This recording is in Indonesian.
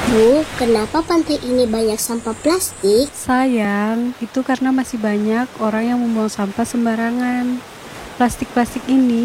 Bu, kenapa pantai ini banyak sampah plastik? Sayang, itu karena masih banyak orang yang membuang sampah sembarangan. Plastik-plastik ini